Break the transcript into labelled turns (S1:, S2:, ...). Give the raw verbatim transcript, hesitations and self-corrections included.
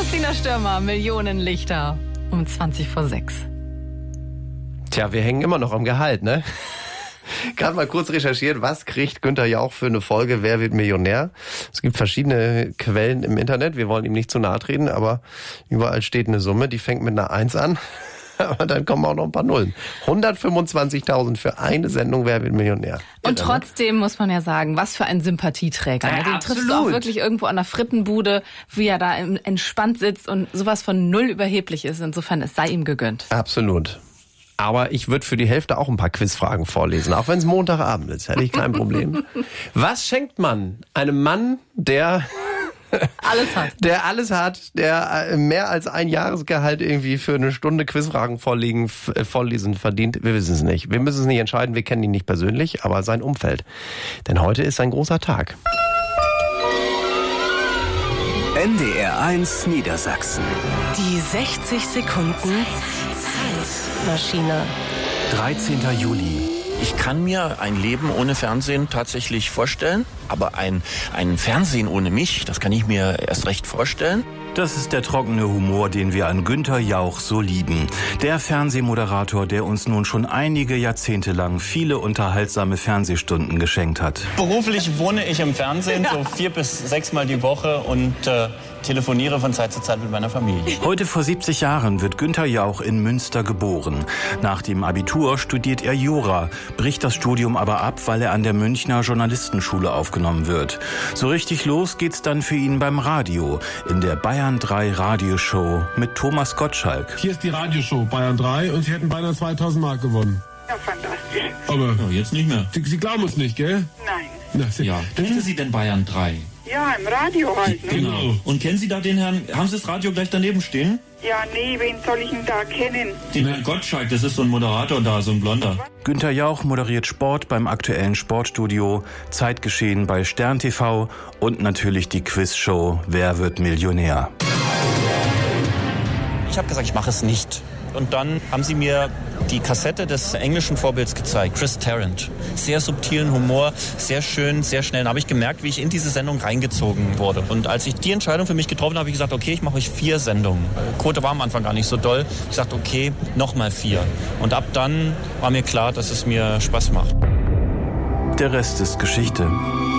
S1: Christina Stürmer, Millionenlichter um zwanzig vor sechs.
S2: Tja, wir hängen immer noch am Gehalt, ne? Gerade mal kurz recherchiert, was kriegt Günther Jauch für eine Folge Wer wird Millionär? Es gibt verschiedene Quellen im Internet, wir wollen ihm nicht zu nahe treten, aber überall steht eine Summe, die fängt mit einer eins an, aber dann kommen auch noch ein paar Nullen. hundertfünfundzwanzigtausend für eine Sendung Wer wird Millionär.
S1: Und trotzdem muss man ja sagen, was für ein Sympathieträger.
S2: Ja,
S1: Den
S2: absolut.
S1: triffst du auch wirklich irgendwo an der Frittenbude, wie er da entspannt sitzt und sowas von null überheblich ist. Insofern, es sei ihm gegönnt.
S2: Absolut. Aber ich würde für die Hälfte auch ein paar Quizfragen vorlesen, auch wenn es Montagabend ist, hätte ich kein Problem. Was schenkt man einem Mann, der
S1: alles hat,
S2: der alles hat, der mehr als ein Jahresgehalt irgendwie für eine Stunde Quizfragen vorlegen, vorlesen verdient? Wir wissen es nicht. Wir müssen es nicht entscheiden, wir kennen ihn nicht persönlich, aber sein Umfeld. Denn heute ist ein großer Tag.
S3: N D R eins Niedersachsen.
S4: Die sechzig Sekunden Zeitmaschine.
S5: dreizehnter Juli.
S6: Ich kann mir ein Leben ohne Fernsehen tatsächlich vorstellen, aber ein, ein Fernsehen ohne mich, das kann ich mir erst recht vorstellen.
S5: Das ist der trockene Humor, den wir an Günther Jauch so lieben. Der Fernsehmoderator, der uns nun schon einige Jahrzehnte lang viele unterhaltsame Fernsehstunden geschenkt hat.
S7: Beruflich wohne ich im Fernsehen, so vier bis sechs Mal die Woche und äh, telefoniere von Zeit zu Zeit mit meiner Familie.
S5: Heute vor siebzig Jahren wird Günther Jauch in Münster geboren. Nach dem Abitur studiert er Jura, bricht das Studium aber ab, weil er an der Münchner Journalistenschule aufgenommen wird. So richtig los geht's dann für ihn beim Radio, in der Bayern drei Radioshow mit Thomas Gottschalk.
S8: Hier ist die Radioshow Bayern drei und Sie hätten beinahe zweitausend Mark gewonnen.
S9: Ja, fantastisch.
S8: Aber
S7: Ja, jetzt nicht mehr.
S8: Sie, Sie glauben uns nicht, gell?
S9: Nein.
S8: Na, Sie,
S7: Ja, kennen Sie denn Bayern drei?
S9: Ja, im Radio halt, ne?
S7: Genau. Und kennen Sie da den Herrn, haben Sie das Radio gleich daneben stehen?
S9: Ja, nee, wen soll ich denn da kennen?
S7: Den Herrn Gottschalk, das ist so ein Moderator da, so ein Blonder.
S5: Günther Jauch moderiert Sport beim aktuellen Sportstudio, Zeitgeschehen bei Stern T V und natürlich die Quizshow Wer wird Millionär?
S6: Ich habe gesagt, ich mache es nicht. Und dann haben sie mir die Kassette des englischen Vorbilds gezeigt, Chris Tarrant. Sehr subtilen Humor, sehr schön, sehr schnell. Da habe ich gemerkt, wie ich in diese Sendung reingezogen wurde. Und als ich die Entscheidung für mich getroffen habe, habe ich gesagt, okay, ich mache euch vier Sendungen. Quote war am Anfang gar nicht so doll. Ich sagte, okay, nochmal vier. Und ab dann war mir klar, dass es mir Spaß macht.
S5: Der Rest ist Geschichte.